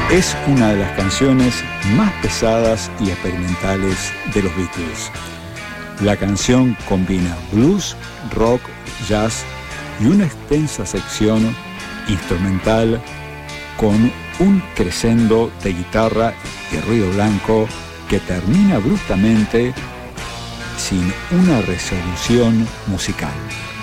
Es una de las canciones más pesadas y experimentales de los Beatles. La canción combina blues, rock, jazz y una extensa sección instrumental con un crescendo de guitarra y ruido blanco que termina abruptamente sin una resolución musical.